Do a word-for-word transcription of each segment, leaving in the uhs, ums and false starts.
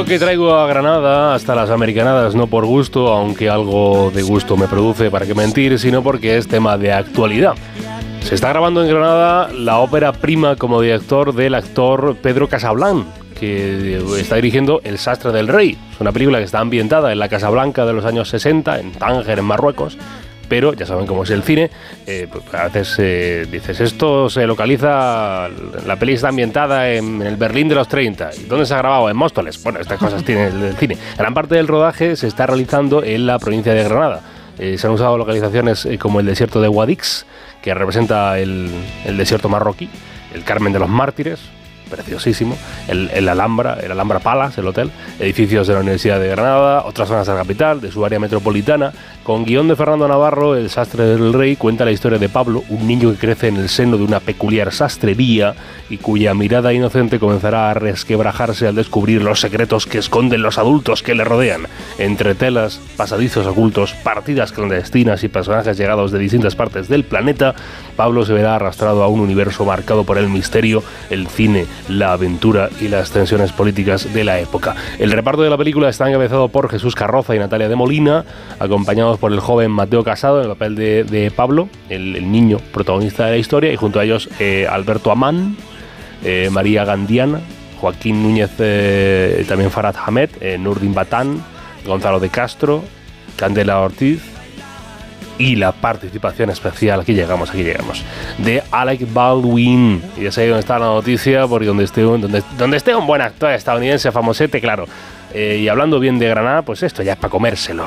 que traigo a Granada hasta las americanadas, no por gusto, aunque algo de gusto me produce, para qué mentir, sino porque es tema de actualidad. Se está grabando en Granada la ópera prima como director del actor Pedro Casablanc, que está dirigiendo El sastre del rey. Es una película que está ambientada en la Casa Blanca de los años sesenta, en Tánger, en Marruecos. Pero ya saben cómo es el cine, eh, pues a veces eh, dices, esto se localiza, la peli está ambientada en, en el Berlín de los treinta. ¿Y dónde se ha grabado? En Móstoles. Bueno, estas cosas tiene el, el cine. Gran parte del rodaje se está realizando en la provincia de Granada. Eh, se han usado localizaciones eh, como el desierto de Guadix, que representa el, el desierto marroquí, el Carmen de los Mártires, preciosísimo, el, el Alhambra, el Alhambra Palace, el hotel, edificios de la Universidad de Granada, otras zonas de la capital, de su área metropolitana. Con guión de Fernando Navarro, El sastre del rey cuenta la historia de Pablo, un niño que crece en el seno de una peculiar sastrería y cuya mirada inocente comenzará a resquebrajarse al descubrir los secretos que esconden los adultos que le rodean. Entre telas, pasadizos ocultos, partidas clandestinas y personajes llegados de distintas partes del planeta, Pablo se verá arrastrado a un universo marcado por el misterio, el cine, la aventura y las tensiones políticas de la época. El reparto de la película está encabezado por Jesús Carroza y Natalia de Molina, acompañados por el joven Mateo Casado en el papel de, de Pablo, el, el niño protagonista de la historia, y junto a ellos eh, Alberto Amán, eh, María Gandiana, Joaquín Núñez, eh, también Farad Hamed, eh, Nurdin Batán, Gonzalo de Castro, Candela Ortiz, y la participación especial, aquí llegamos, aquí llegamos, de Alec Baldwin. Y es ahí donde está la noticia, porque donde esté un, donde, donde esté un buen actor estadounidense famosete, claro. Eh, y hablando bien de Granada, pues esto ya es para comérselo.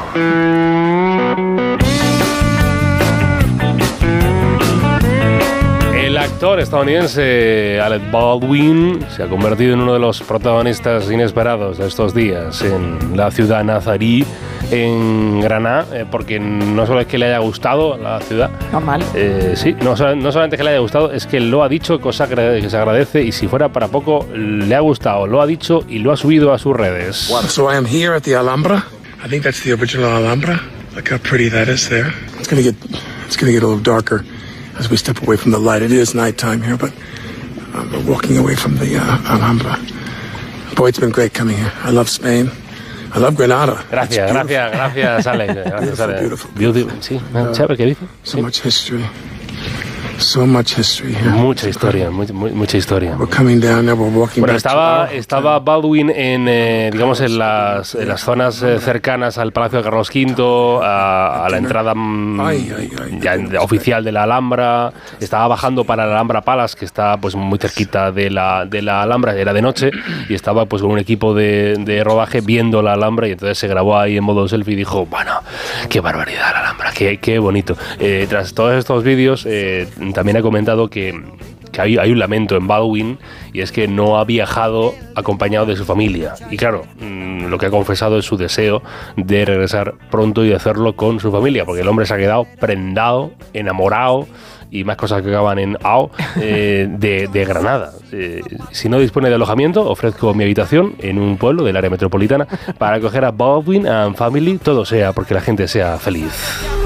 El actor estadounidense Alec Baldwin se ha convertido en uno de los protagonistas inesperados de estos días en la ciudad nazarí, en Granada, eh, porque no solo es que le haya gustado la ciudad, normal, eh, sí, no, no solamente que le haya gustado, es que lo ha dicho, cosa que se agradece, y si fuera para poco, le ha gustado, lo ha dicho y lo ha subido a sus redes. So I am here at the Alhambra. I think that's the original Alhambra. Look how pretty that is there. It's gonna get, it's gonna get a little darker as we step away from the light. It is nighttime here, but um, we're walking away from the uh, Alhambra. Boy, it's been great coming here. I love Spain. I love Granada. Gracias, gracias, gracias, Alex. Gracias, Alex. Beautiful, beautiful. Sí, ¿sabes qué dice? So much history. So much history here. Mucha historia, muy, muy, mucha historia. We're coming down now, we're walking bueno, back estaba, to estaba Baldwin en, eh, digamos, en las, en las zonas eh, cercanas al Palacio de Carlos quinto, a, a la entrada mm, ya, oficial de la Alhambra. Estaba bajando para la Alhambra Palace, que está pues muy cerquita de la, de la Alhambra, era de noche, y estaba pues con un equipo de, de rodaje viendo la Alhambra, y entonces se grabó ahí en modo selfie y dijo, bueno, qué barbaridad la Alhambra, qué, qué bonito. Eh, tras todos estos vídeos, eh, también ha comentado que, que hay, hay un lamento en Baldwin, y es que no ha viajado acompañado de su familia. Y claro, mmm, lo que ha confesado es su deseo de regresar pronto y de hacerlo con su familia, porque el hombre se ha quedado prendado, enamorado, y más cosas que acaban en ao, eh, de, de Granada. Eh, si no dispone de alojamiento, ofrezco mi habitación en un pueblo del área metropolitana para acoger a Baldwin and Family, todo sea porque la gente sea feliz.